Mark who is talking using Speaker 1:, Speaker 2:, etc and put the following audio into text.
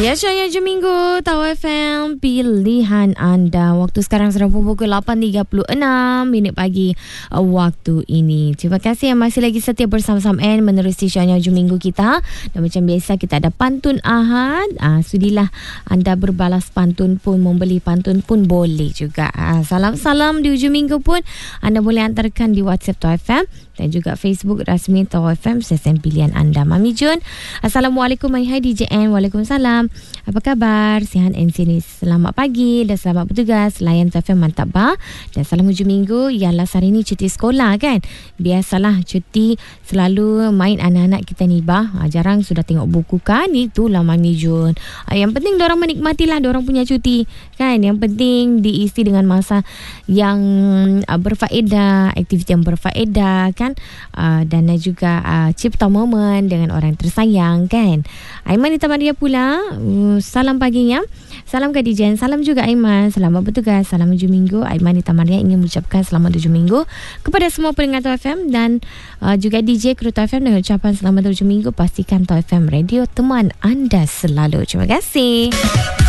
Speaker 1: Ya, Syahnya Hujung Minggu, Tahu FM, pilihan anda. Waktu sekarang sudah pukul 8.36 minit pagi waktu ini. Terima kasih yang masih lagi setia bersama-sama menerusi Syahnya Hujung Minggu kita. Dan macam biasa kita ada pantun Ahad. Sudilah anda berbalas pantun pun, membeli pantun pun boleh juga. Salam-salam di hujung minggu pun anda boleh hantarkan di WhatsApp Tahu FM dan juga Facebook rasmi Tahu FM, sesen pilihan anda. Mami Jun, Assalamualaikum. Hai DJN. Waalaikumsalam. Apa khabar? Sihat and sini. Selamat pagi dan selamat bertugas. Layan Tahu FM mantap bah. Dan salam hujung minggu. Ialah hari ni cuti sekolah kan. Biasalah cuti selalu main anak-anak kita ni bah. Jarang sudah tengok buku kan. Itulah Mami Jun. Yang penting diorang menikmatilah diorang punya cuti kan. Yang penting diisi dengan masa yang berfaedah, aktiviti yang berfaedah kan. Dan juga cipta momen dengan orang tersayang kan. Aiman Nita Maria pula, salam paginya. Salam Kak Dijan. Salam juga Aiman. Selamat bertugas. Salam hujung minggu. Aiman Nita Maria ingin mengucapkan selamat hujung minggu kepada semua pendengar Tahu FM dan juga DJ kru Tahu FM dengan ucapan selamat hujung minggu. Pastikan Tahu FM radio teman anda selalu. Terima kasih.